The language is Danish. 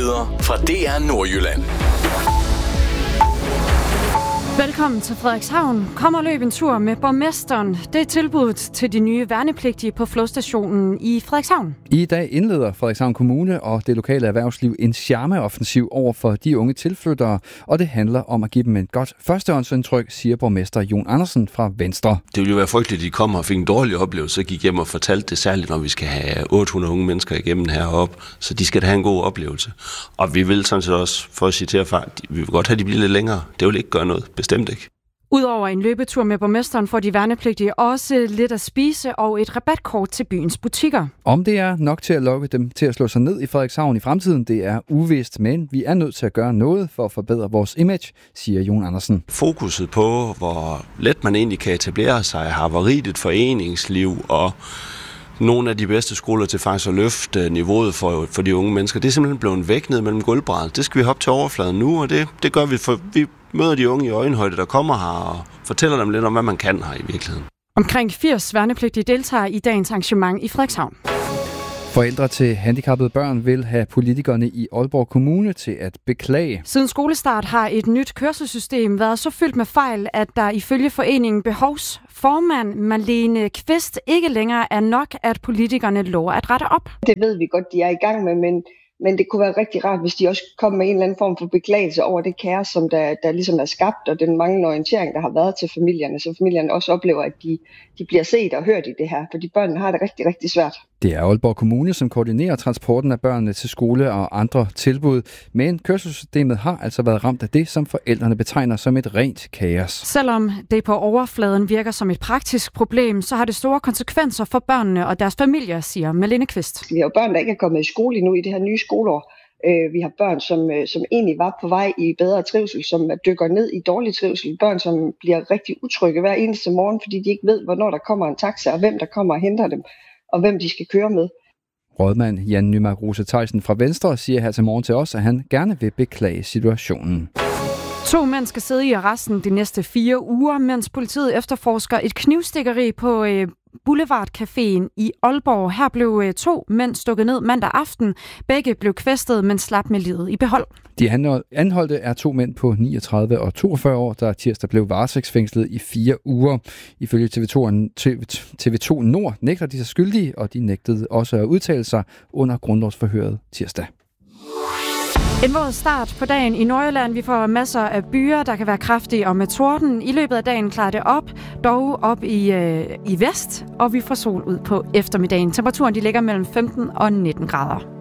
nyheder fra DR Nordjylland. Velkommen til Frederikshavn. Kom og løb en tur med borgmesteren. Det er tilbuddet til de nye værnepligtige på flåstationen i Frederikshavn. I dag indleder Frederikshavn Kommune og det lokale erhvervsliv en charmeoffensiv over for de unge tilflyttere, og det handler om at give dem et godt førstehåndsindtryk, siger borgmester Jon Andersen fra Venstre. Det ville jo være frygteligt, at de kom og fik en dårlig oplevelse, så gik hjem og fortalte det, særligt når vi skal have 800 unge mennesker igennem heroppe, så de skal have en god oplevelse. Og vi vil sådan set også, for at citere far, vi vil godt have, de bliver lidt længere. Det vil ikke gøre noget, bestemt ikke. Udover en løbetur med borgmesteren får de værnepligtige også lidt at spise og et rabatkort til byens butikker. Om det er nok til at lokke dem til at slå sig ned i Frederikshavn i fremtiden, det er uvist, men vi er nødt til at gøre noget for at forbedre vores image, siger Jon Andersen. Fokuset på, hvor let man egentlig kan etablere sig, har varieret et foreningsliv og nogle af de bedste skoler til faktisk at løfte niveauet for de unge mennesker. Det er simpelthen blevet væk ned mellem gulvbræddet. Det skal vi hoppe til overfladen nu, og det gør vi, for vi møder de unge i øjenhøjde, der kommer her og fortæller dem lidt om, hvad man kan her i virkeligheden. Omkring 80 værnepligtige deltager i dagens arrangement i Frederikshavn. Forældre til handicappede børn vil have politikerne i Aalborg Kommune til at beklage. Siden skolestart har et nyt kørselssystem været så fyldt med fejl, at der ifølge foreningen Behovsformand Marlene Kvist ikke længere er nok, at politikerne lover at rette op. Det ved vi godt, de er i gang med, men det kunne være rigtig rart, hvis de også kom med en eller anden form for beklagelse over det kaos, som der ligesom er skabt, og den manglende orientering, der har været til familierne, så familierne også oplever, at de bliver set og hørt i det her, fordi børnene har det rigtig, rigtig svært. Det er Aalborg Kommune, som koordinerer transporten af børnene til skole og andre tilbud, men kørselssystemet har altså været ramt af det, som forældrene betegner som et rent kaos. Selvom det på overfladen virker som et praktisk problem, så har det store konsekvenser for børnene og deres familier, siger Marlene Kvist. Vi har jo børn, der ikke er kommet i skole endnu i det her nye skoleår. Vi har børn, som egentlig var på vej i bedre trivsel, som dykker ned i dårlig trivsel. Børn, som bliver rigtig utrygge hver eneste morgen, fordi de ikke ved, hvornår der kommer en taxa, og hvem der kommer og henter dem, og hvem de skal køre med. Rådmand Jan Nymark Rose Theisen fra Venstre siger her til morgen til os, at han gerne vil beklage situationen. 2 mænd skal sidde i arresten de næste 4 uger, mens politiet efterforsker et knivstikkeri på Boulevardcaféen i Aalborg. Her blev 2 mænd stukket ned mandag aften. Begge blev kvæstet, men slap med livet i behold. De anholdte er 2 mænd på 39 og 42 år, der tirsdag blev varetægtsfængslet i 4 uger. Ifølge TV2 Nord nægter de sig skyldige, og de nægtede også at udtale sig under grundlovsforhøret tirsdag. En våd start på dagen i Nordjylland. Vi får masser af byer, der kan være kraftige og med torden. I løbet af dagen klarer det op, dog op i vest, og vi får sol ud på eftermiddagen. Temperaturen ligger mellem 15 og 19 grader.